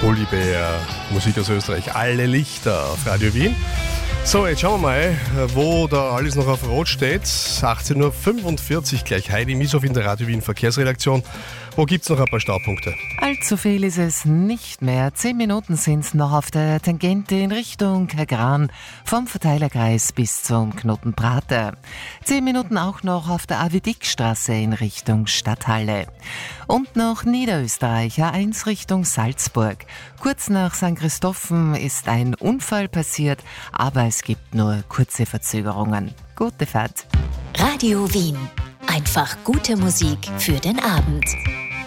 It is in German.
Olibär, Musik aus Österreich, alle Lichter auf Radio Wien. So, jetzt schauen wir mal, wo da alles noch auf Rot steht. 18.45 Uhr gleich Heidi Mieshoff in der Radio Wien Verkehrsredaktion. Wo gibt es noch ein paar Staupunkte? Allzu viel ist es nicht mehr. 10 Minuten sind es noch auf der Tangente in Richtung Kagran, vom Verteilerkreis bis zum Knoten Prater. 10 Minuten auch noch auf der Avidickstraße in Richtung Stadthalle. Und noch Niederösterreich, A1 Richtung Salzburg. Kurz nach St. Christophen ist ein Unfall passiert, aber es gibt nur kurze Verzögerungen. Gute Fahrt. Radio Wien. Einfach gute Musik für den Abend.